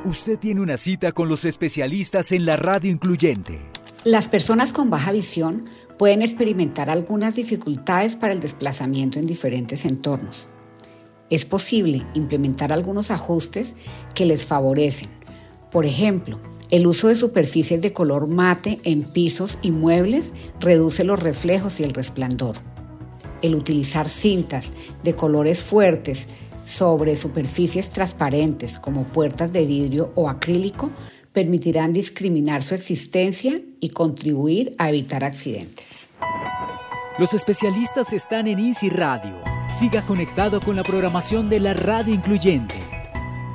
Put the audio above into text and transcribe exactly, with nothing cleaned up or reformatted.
Usted tiene una cita con los especialistas en la radio incluyente. Las personas con baja visión pueden experimentar algunas dificultades para el desplazamiento en diferentes entornos. Es posible implementar algunos ajustes que les favorecen. Por ejemplo, el uso de superficies de color mate en pisos y muebles reduce los reflejos y el resplandor. El utilizar cintas de colores fuertes sobre superficies transparentes como puertas de vidrio o acrílico permitirán discriminar su existencia y contribuir a evitar accidentes. Los especialistas están en Easy Radio. Siga conectado con la programación de la radio incluyente.